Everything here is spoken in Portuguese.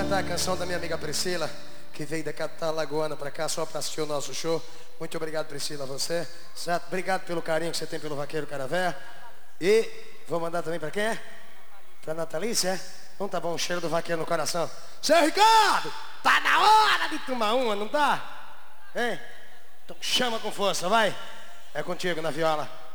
cantar a canção da minha amiga Priscila, que veio da capital lagoana pra cá só pra assistir o nosso show. Muito obrigado, Priscila, a você. Certo? Obrigado pelo carinho que você tem pelo Vaqueiro Caravé. E vou mandar também pra quem? Pra Natalícia, é? Então tá bom, o cheiro do vaqueiro no coração. Seu Ricardo, tá na hora de tomar uma, não tá? Hein? Então chama com força, vai. É contigo na viola.